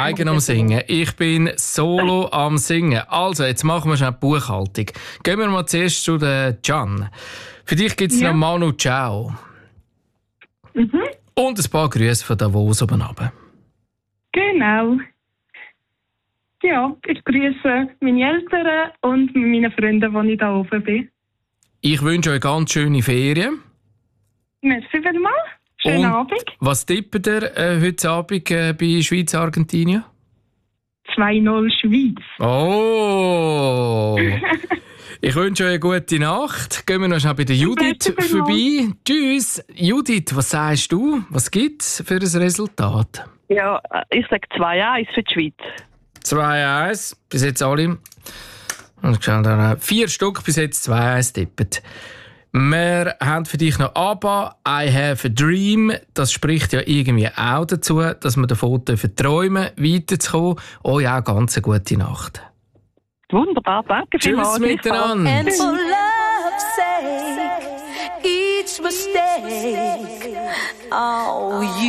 alleine am Singen. Ich bin solo am Singen. Also, jetzt machen wir schon die Buchhaltung. Gehen wir mal zuerst zu der Can. Für dich gibt es noch Manu Ciao. Und ein paar Grüße von Davos oben runter. Genau. Ja, ich grüße meine Eltern und meine Freunde, die ich da oben bin. Ich wünsche euch ganz schöne Ferien. Merci vielmals. Schönen Abend. Was tippt ihr heute Abend bei Schweiz-Argentinien? 2-0 Schweiz. Oh! Ich wünsche euch eine gute Nacht. Gehen wir noch schnell bei der Judith vorbei. Tschüss. Judith, was sagst du? Was gibt es für ein Resultat? Ja, ich sage 2-1 für die Schweiz. 2-1, bis jetzt alle. Und schauen dann 4 Stück bis jetzt 2-1 tippen. Wir haben für dich noch ABBA, I Have a Dream. Das spricht ja irgendwie auch dazu, dass wir davon träumen, weiterzukommen. Euch auch ganz eine gute Nacht. Wunderbar, danke vielmals. Tschüss miteinander. And for love's sake, each mistake, oh, you